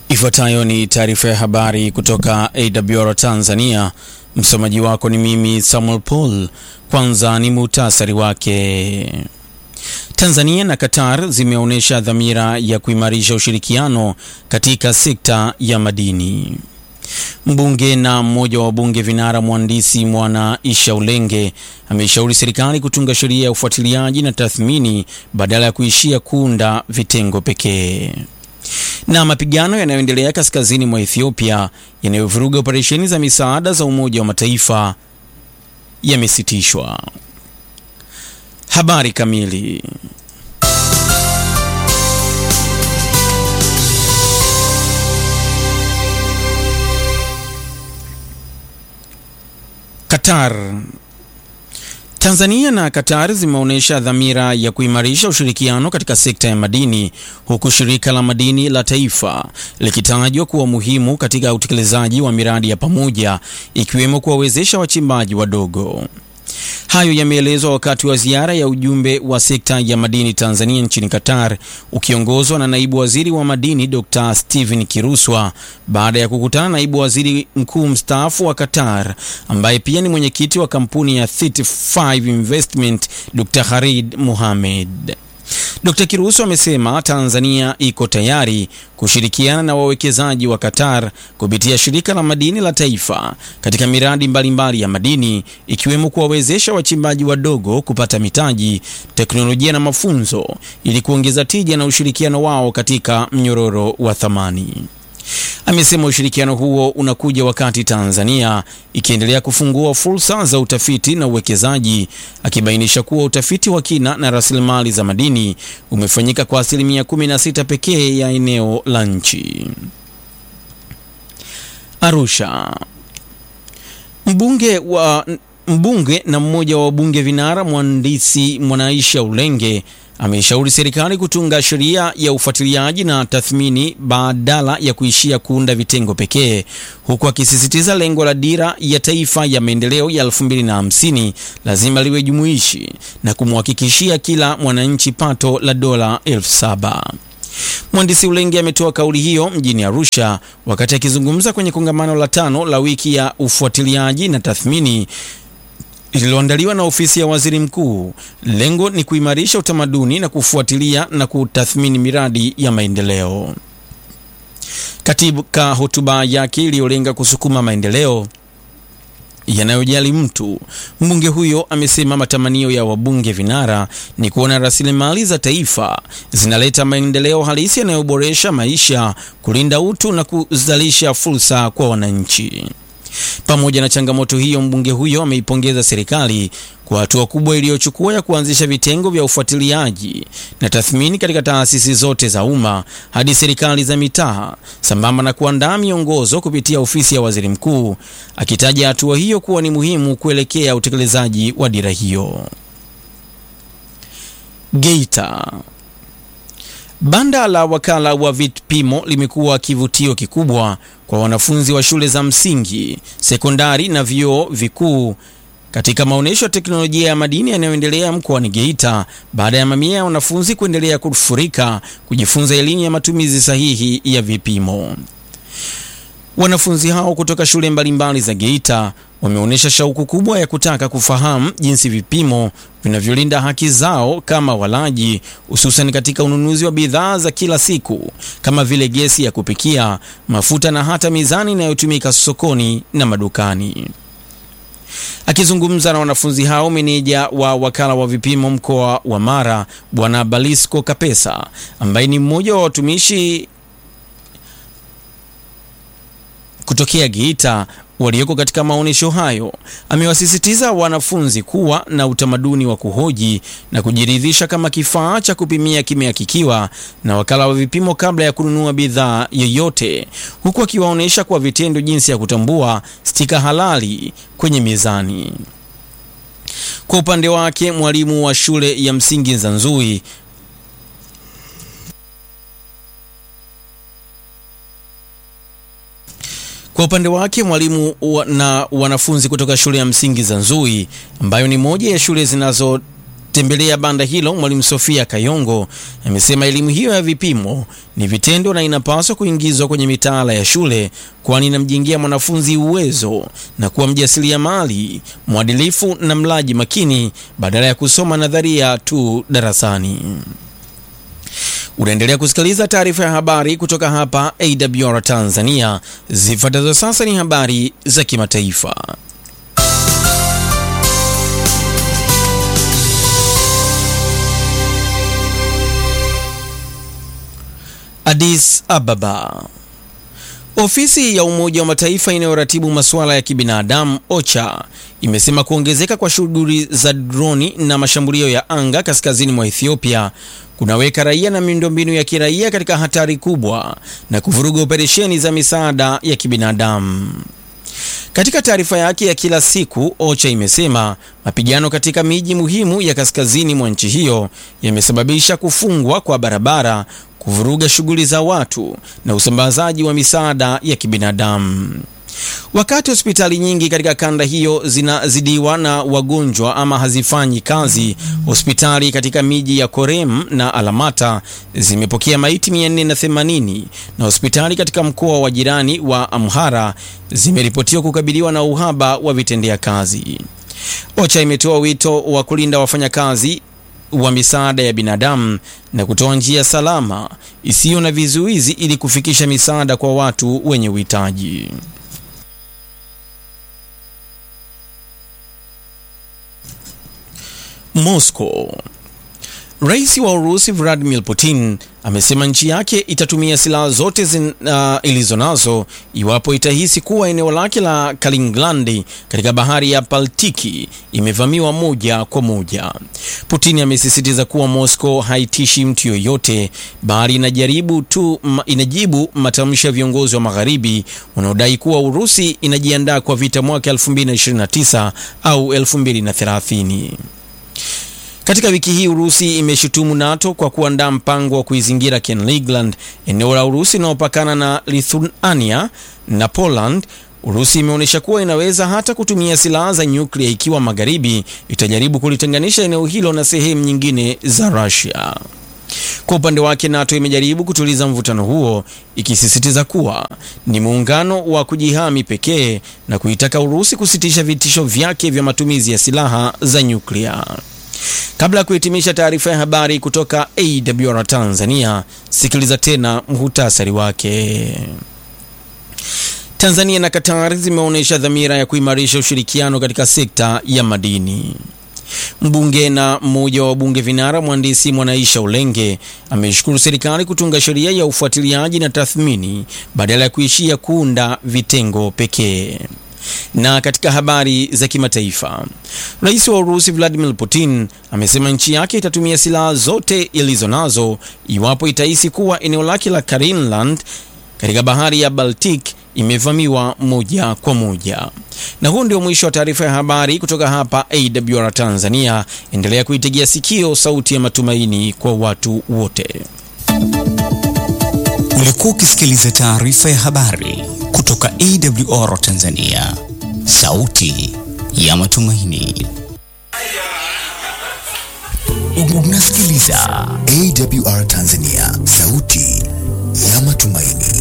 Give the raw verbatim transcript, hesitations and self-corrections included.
Ifuatayo ni taarifa ya habari kutoka A W R Tanzania. Msomaji wako ni mimi Samuel Paul. Kwanza ni muhtasari wake. Tanzania na Qatar zimeonyesha dhamira ya kuimarisha ushirikiano katika sekta ya madini. Mbunge na mmoja wa wabunge vinara mhandisi Mwanaisha Ulenge ameshauri serikali kutunga sheria ya ufuatiliaji na tathmini badala ya kuishia kuunda vitengo pekee. Na mapigano yanayoendelea kaskazini mwa Ethiopia yanayovuruga operesheni za misaada za Umoja wa Mataifa yamesitishwa. Habari kamili. Qatar. Tanzania na Qatar zimeonyesha dhamira ya kuimarisha ushirikiano katika sekta ya madini, huku shirika la madini la taifa likitajwa kuwa muhimu katika utekelezaji wa miradi ya pamoja, ikiwemo kuwawezesha wachimbaji wadogo. Hayo yameelezwa wakati wa ziara ya ujumbe wa sekta ya madini Tanzania nchini Qatar, ukiongozwa na naibu waziri wa madini Doctor Steven Kiruswa, baada ya kukutana na naibu waziri mkuu mstaafu wa Qatar ambaye pia ni mwenyekiti wa kampuni ya thirty five Investment Doctor Khalid Mohamed. Doctor Kiruswa amesema Tanzania iko tayari kushirikiana na wawekezaji wa Qatar kupitia shirika la madini la taifa katika miradi mbalimbali mbali ya madini, ikiwemo kuwawezesha wachimbaji wadogo kupata mitaji, teknolojia na mafunzo ili kuongeza tija na ushirikiano wao katika mnyororo wa thamani. Amesema ushirikiano huo unakuja wakati Tanzania ikiendelea kufungua fursa za utafiti na uwekezaji, akibainisha kuwa utafiti wa kina na rasilimali za madini umefanyika kwa asilimia kumi na sita pekee ya eneo la nchi. Arusha. Mbunge wa mbunge na mmoja wa wabunge vinara mhandisi Mwanaisha Ulenge ameshauri serikali kutunga sheria ya ufuatiliaji na tathmini badala ya kuishia kuunda vitengo pekee, huku akisisitiza lengo la dira ya taifa ya maendeleo ya elfu mbili na hamsini lazima liwe jumuishi na kumhakikishia kila mwananchi pato la dola elfu saba. Mhandisi Ulenge ametoa kauli hiyo mjini Arusha wakati akizungumza kwenye kongamano la tano la wiki ya ufuatiliaji na tathmini ililoandaliwa na ofisi ya waziri mkuu. Lengo ni kuimarisha utamaduni na kufuatilia na kutathmini miradi ya maendeleo. Katika hotuba yake iliyolenga kusukuma maendeleo yanayojali mtu, mbunge huyo amesema matamanio ya wabunge vinara ni kuona rasilimali za taifa zinaleta maendeleo halisi yanayoboresha maisha, kulinda utu na kuzalisha fursa kwa wananchi. Pamoja na changamoto hiyo, mbunge huyo ameipongeza serikali kwa hatua kubwa iliyochukua ya kuanzisha vitengo vya ufuatiliaji na tathmini katika taasisi zote za umma hadi serikali za mitaa, sambamba na kuandaa miongozo kupitia ofisi ya waziri mkuu, akitaja hatua hiyo kuwa ni muhimu kuelekea utekelezaji wa dira hiyo. Geita. Banda la wakala wa vipimo limekuwa kivutio kikubwa kwa wanafunzi wa shule za msingi, sekondari na vyuo vikuu katika maonyesho ya teknolojia ya madini yanayoendelea mkoani Geita, baada ya mamia ya wanafunzi kuendelea kufurika kujifunza elimu ya matumizi sahihi ya vipimo. Wanafunzi hao kutoka shule mbalimbali za Geita wameonyesha shauku kubwa ya kutaka kufahamu jinsi vipimo vinavyolinda haki zao kama walaji, hususan katika ununuzi wa bidhaa za kila siku kama vile gesi ya kupikia, mafuta na hata mizani inayotumika sokoni na madukani. Akizungumza na wanafunzi hao, meneja wa wakala wa vipimo mkoa wa Mara Bwana Balisco Kapesa, ambaye ni mmoja wa watumishi kutokea Geita walioko katika maonesho hayo, amewasisitiza wanafunzi kuwa na utamaduni wa kuhoji na kujiridhisha kama kifaa cha kupimia kimehakikiwa na wakala wa vipimo kabla ya kununua bidhaa yoyote, huku akiwaonesha kwa vitendo jinsi ya kutambua stika halali kwenye mizani. Kwa upande wake, mwalimu wa shule ya msingi Nzanzui Kwa upande wake mwalimu na wanafunzi kutoka shule ya msingi Nzanzui, ambayo ni moja ya shule zinazo Akitembelea banda hilo, Mwalimu Sofia Kayongo amesema elimu hiyo ya vipimo ni vitendo na inapaswa kuingizwa kwenye mitaala ya shule, kwani inamjengea mwanafunzi uwezo na kuwa mjasiriamali, mwadilifu na mlaji makini badala ya kusoma nadharia tu darasani. Unaendelea kusikiliza taarifa ya habari kutoka hapa A W R Tanzania. Zifuatazo sasa ni habari za kimataifa. Addis Ababa. Ofisi ya Umoja wa Mataifa inayoratibu masuala ya kibinadamu OCHA imesema kuongezeka kwa shughuli za droni na mashambulio ya anga kaskazini mwa Ethiopia kunaweka raia na miundombinu ya kiraia katika hatari kubwa na kuvuruga operesheni za misaada ya kibinadamu. Katika taarifa yake ya kila siku, OCHA imesema mapigano katika miji muhimu ya kaskazini mwa nchi hiyo yamesababisha kufungwa kwa barabara, kuvuruga shughuli za watu na usambazaji wa misaada ya kibinadamu. Wakati hospitali nyingi katika kanda hiyo zinazidiwa na wagonjwa ama hazifanyi kazi, hospitali katika miji ya Korem na Alamata zimepokea maiti mia nne na themanini na hospitali katika mkoa wa jirani wa Amhara zimeripotiwa kukabiliwa na uhaba wa vitendea kazi. OCHA imetoa wito wa kulinda wafanyakazi wa misaada ya binadamu na kutoa njia salama isiyo na vizuizi ili kufikisha misaada kwa watu wenye uhitaji. Moscow. Rais wa Urusi Vladimir Putin amesema nchi yake itatumia silaha zote zin, uh, ilizonazo iwapo itahisi kuwa eneo lake la Kaliningrad katika bahari ya Baltiki imevamiwa moja kwa moja. Putin amesisitiza kuwa Moscow haitishi mtu yoyote, bali inajaribu tu inajibu matamshi ya viongozi wa Magharibi wanaodai kuwa Urusi inajiandaa kwa vita mwaka elfu mbili na ishirini na tisa au elfu mbili na thelathini. Katika wiki hii Urusi imeshutumu NATO kwa kuandaa mpango wa kuizingira Kaliningrad, eneo la Urusi linalopakana na Lithuania na Poland. Urusi imeonyesha kuwa inaweza hata kutumia silaha za nyuklia ikiwa Magharibi itajaribu kulitenganisha eneo hilo na sehemu nyingine za Russia. Kwa upande wake, NATO imejaribu kutuliza mvutano huo, ikisisitiza kuwa ni muungano wa kujihami pekee na kuitaka Urusi kusitisha vitisho vyake vya matumizi ya silaha za nyuklia. Kabla ya kuhitimisha taarifa ya habari kutoka A W R Tanzania, sikiliza tena muhtasari wake. Tanzania na Qatar zimeonyesha dhamira ya kuimarisha ushirikiano katika sekta ya madini. Mbunge na mmoja wa wabunge vinara mhandisi Mwanaisha Ulenge ameshukuru serikali kutunga sheria ya ufuatiliaji na tathmini badala ya kuishia kuunda vitengo pekee. Na katika habari za kimataifa, Rais wa Urusi Vladimir Putin amesema nchi yake itatumia silaha zote ilizonazo iwapo itahisi kuwa eneo lake la Kaliningrad katika bahari ya Baltic imevamiwa moja kwa moja. Na huu ndio mwisho wa taarifa ya habari kutoka hapa A W R Tanzania. Endelea kuitegea sikio sauti ya matumaini kwa watu wote. Ulikuwa ukisikiliza taarifa ya habari kutoka A W R Tanzania, sauti ya matumaini. Unasikiliza A W R Tanzania, sauti ya matumaini.